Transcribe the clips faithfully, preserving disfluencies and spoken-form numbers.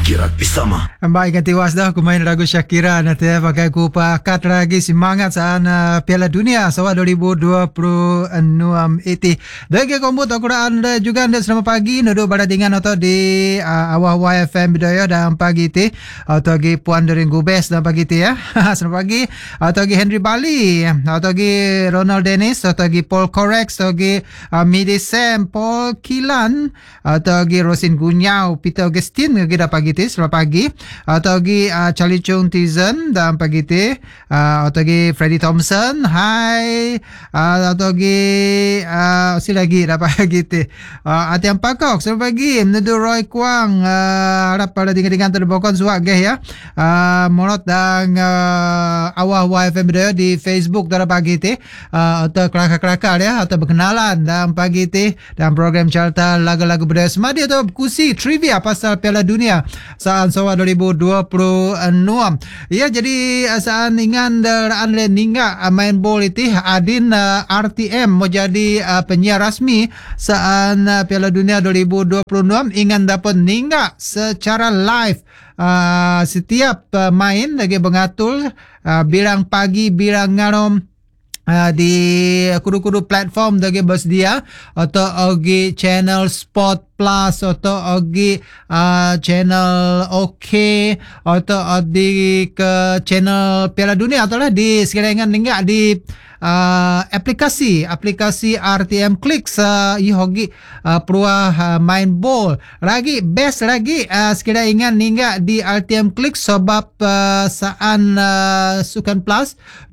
Shakira bersama. Baik, tiwas dah aku main lagu Shakira nanti ya, pakai ku pakat lagi semangat saat uh, Piala Dunia Sawa dua ribu dua puluh enam itu. Dagi kombut aku anda juga anda selamat pagi nudu pada dengan atau di uh, awal-awal F M Bidaya dan pagi itu atau lagi Puan Dering Gubes dan pagi itu ya. Selamat pagi atau lagi Henry Bali atau lagi Ronald Dennis atau lagi Paul Corex atau lagi uh, Midi Sam Paul Kilan atau lagi Rosin Gunyau Peter Augustine kita pagi itu selamat pagi atau lagi uh, Charlie Chung Tizen dan pagi itu uh, atau lagi Freddie Thompson hai uh, atau lagi uh, si lagi dah pagi itu uh, Atiam Pakok selamat pagi menuju Roy Kwang uh, harap pada dengan-dengan terbokon suak geh ya uh, Morot dan uh, awal-awal F M Bidaya di Facebook dah pagi itu uh, atau kelakar-kelakar ya atau berkenalan dan pagi itu dan program carta lagu-lagu budaya semadi atau kusi trivia pasal Piala Dunia saat Sawa dua ribu dua puluh enam. Ya, jadi saat ingan deraan le ningga main bol itu adin uh, R T M mau jadi uh, penyiar rasmi saat uh, Piala Dunia dua ribu dua puluh enam ingan dapat ningga secara live uh, setiap uh, main lagi mengatur uh, birang pagi birang ngarom Uh, di kudu-kudu platform dagi bersedia atau ogi channel Sport Plus atau ogi uh, channel OK atau di ke channel Piala Dunia atau lah di sekalian dengan di uh, aplikasi aplikasi R T M Clicks uh, ihogi uh, peruah uh, main bol lagi best lagi uh, sekira ingat ningga di R T M Clicks sebab uh, saan uh, Sukan Plus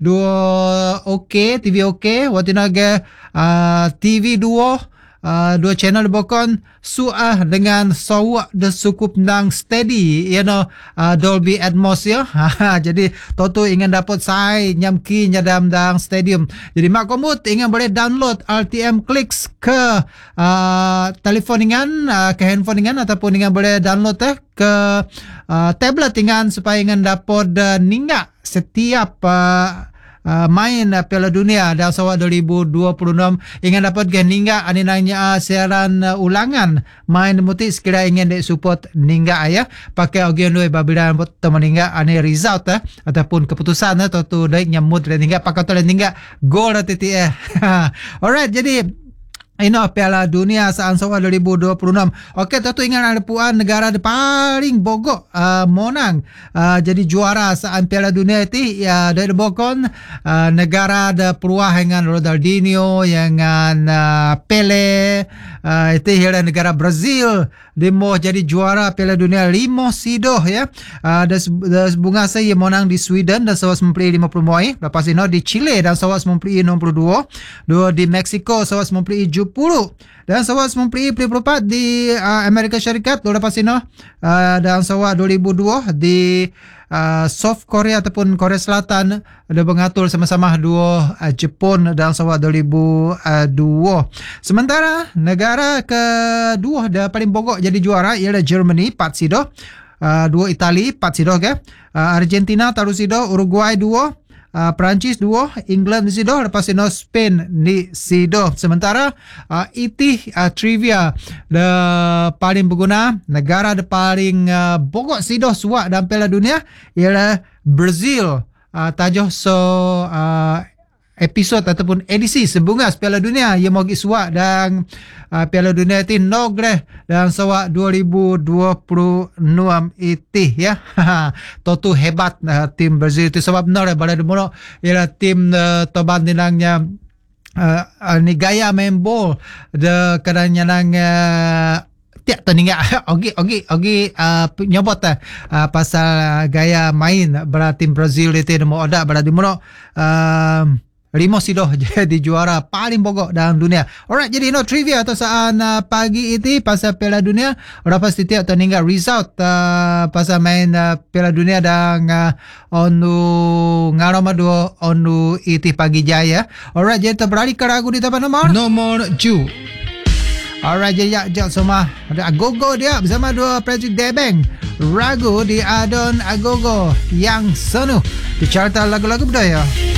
dua OK T V OK watinaga uh, T V dua Uh, dua channel bokon suah dengan sawak de sukup nang steady you know uh, Dolby Atmos ya. Jadi toto ingin dapat sai nyamki nyadam dang stadium. Jadi mak komut ingin boleh download R T M Clicks ke uh, telefon ingan uh, ke handphone ingan ataupun ingin boleh download eh ke uh, tablet ingan supaya ingin dapat uh, ningga setiap uh, Uh, main uh, Piala Dunia dan Sawa dua ribu dua puluh enam ingin dapat gen ningga ani nanya uh, siaran uh, ulangan main muti sekira ingin dek support ningga ya pakai ogian dua babila teman ningga ani result eh, ataupun keputusan eh, atau tu daik nyamut dan ningga pakai tu ningga gol titi eh. Alright, jadi ini Piala Dunia saat Sawa dua ribu dua puluh enam. Okey, tentu ingat ada puan negara de paling bogok uh, monang uh, jadi juara saat Piala Dunia itu ya dari bokon uh, negara de peruah dengan Ronaldinho dengan uh, Pele uh, itu hira negara Brazil demo jadi juara Piala Dunia lima sidoh ya. Uh, das, das bunga saya monang di Sweden dan sawas mempelai lima puluh moi. Lepas itu di Chile dan sawas mempelai enam puluh dua. Dua di Mexico sawas mempelai tujuh puluh dan sawas mempelai tujuh puluh empat di uh, Amerika Syarikat. Lalu lepas itu uh, dan sawas dua ribu dua di uh, South Korea ataupun Korea Selatan ada mengatur sama-sama dua uh, Jepun dan sawas dua ribu dua. Sementara negara kedua dan paling bogok jadi juara ialah Germany empat sido, uh, dua Itali empat sido ke, uh, Argentina taruh sido, Uruguay dua, Uh, Perancis dua, England di sido, lepas itu Spain di sido. Sementara uh, itu uh, trivia the paling berguna negara the paling uh, bogok sido suak dalam Piala Dunia ialah Brazil. Uh, tajuh so uh, episod ataupun edisi sebungas Piala Dunia yang mau suak dan uh, Piala Dunia itu nogreh dan sawak dua ribu dua puluh enam itu ya. Totu hebat uh, tim Brazil itu sebab benar pada demo ialah tim uh, toban dinangnya uh, uh, ni gaya main bol de kadangnya nang uh, tiap tandingan ogi ogi ogi uh, nyobot uh, pasal uh, gaya main berarti tim Brazil itu demo ada berarti demo uh, lima sidoh jadi juara paling bogok dalam dunia. Alright, jadi no trivia atau saat uh, pagi itu pasal Piala Dunia. Orang pasti tiap tandingan result uh, pasal main uh, Piala Dunia dan uh, onu ngaroma dua onu itu pagi jaya. Alright, jadi kita beralih ke lagu di tempat nomor nomor tujuh. Alright, jadi ya semua ada Agogo dia bersama dua Patrick Debeng. Ragu di Adon Agogo yang senu di carta lagu-lagu budaya.